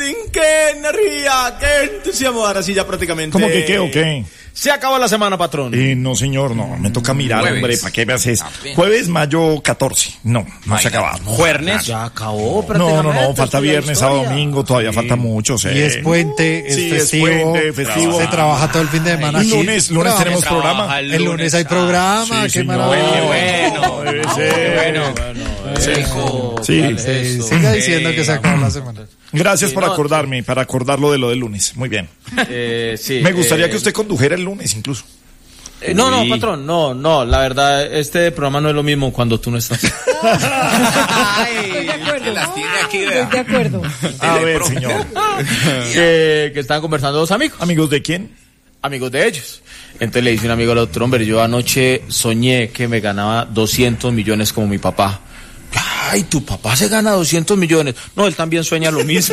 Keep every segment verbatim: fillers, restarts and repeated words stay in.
qué energía, qué entusiasmo. Ahora sí ya prácticamente. ¿Cómo que qué o qué? Se acabó la semana, patrón. Eh, no, señor, no. Me toca mirar, Jueves. hombre. ¿Para qué me haces? Jueves, mayo catorce. No, no Ay, se ha acabado. Jueves. Ya acabó No, prácticamente. no, no. Falta estudia viernes, sábado, historia. domingo. Todavía falta mucho. Sí. Y es puente, es Sí, es festivo, puente, festivo. se trabaja todo el fin de semana. Y aquí. lunes, lunes Trabaja- tenemos programa. El lunes hay programa, Sí, qué señor. maravilla. Bueno, Debe ah, ser. bueno, bueno, Sí. eso, Sí. ¿cuál es Sí, eso? siga Ok, diciendo que se acabó la semana. Gracias Sí, por no, acordarme, para acordarlo de lo del lunes. Muy bien. Eh, sí, Me gustaría eh, que usted condujera el lunes incluso. eh, no, no, Uy. patrón, no, no, la verdad, este programa no es lo mismo cuando tú no estás. Estoy de acuerdo. Que las tiene aquí, Estoy vea. de acuerdo. A ver, señor. que, que estaban conversando dos amigos, ¿Amigos de quién? amigos de ellos. Entonces le dice un amigo al otro, hombre, yo anoche soñé que me ganaba doscientos millones como mi papá. Ay, tu papá se gana doscientos millones. No, él también sueña lo mismo.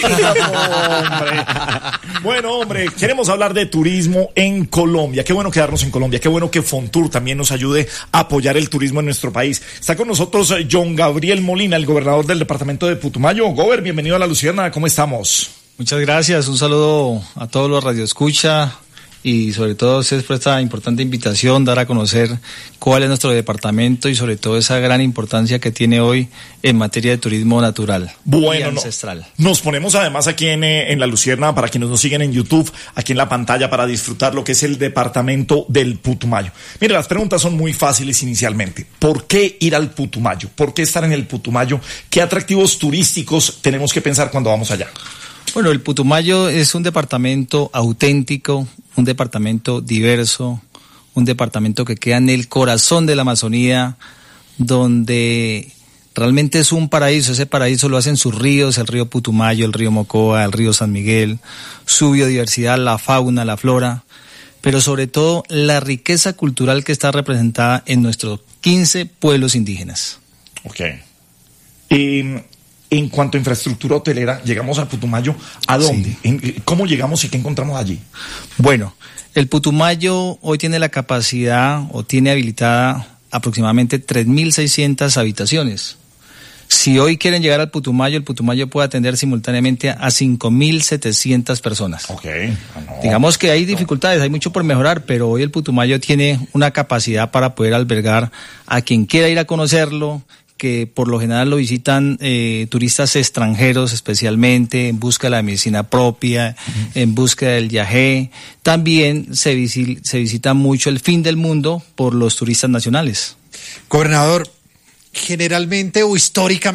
Hombre. Bueno, hombre, queremos hablar de turismo en Colombia. Qué bueno quedarnos en Colombia. Qué bueno que Fontur también nos ayude a apoyar el turismo en nuestro país. Está con nosotros eh, John Gabriel Molina, el gobernador del departamento de Putumayo. Gober, bienvenido a La Luciérnaga. ¿Cómo estamos? Muchas gracias, un saludo a todos los radioescucha y sobre todo a ustedes por esta importante invitación, dar a conocer cuál es nuestro departamento y sobre todo esa gran importancia que tiene hoy en materia de turismo natural y Bueno, no, ancestral. nos ponemos además aquí en, eh, en La Luciérnaga, para quienes nos siguen en YouTube, aquí en la pantalla, para disfrutar lo que es el departamento del Putumayo. Mire, las preguntas son muy fáciles inicialmente. ¿Por qué ir al Putumayo? ¿Por qué estar en el Putumayo? ¿Qué atractivos turísticos tenemos que pensar cuando vamos allá? Bueno, el Putumayo es un departamento auténtico, un departamento diverso, un departamento que queda en el corazón de la Amazonía, donde realmente es un paraíso. Ese paraíso lo hacen sus ríos, el río Putumayo, el río Mocoa, el río San Miguel, su biodiversidad, la fauna, la flora, pero sobre todo la riqueza cultural que está representada en nuestros quince pueblos indígenas. Ok. Eh, en cuanto a infraestructura hotelera, llegamos al Putumayo, ¿a dónde? Sí. En- ¿Cómo llegamos y qué encontramos allí? Bueno, el Putumayo hoy tiene la capacidad o tiene habilitada aproximadamente tres mil seiscientas habitaciones. Si hoy quieren llegar al Putumayo, el Putumayo puede atender simultáneamente a cinco mil setecientas personas. Ok. Ah, no. Digamos que hay dificultades, hay mucho por mejorar, pero hoy el Putumayo tiene una capacidad para poder albergar a quien quiera ir a conocerlo, que por lo general lo visitan eh, turistas extranjeros especialmente en busca de la medicina propia, uh-huh. en busca del yagé. También se, visi- se visita mucho el fin del mundo por los turistas nacionales. Gobernador, generalmente o históricamente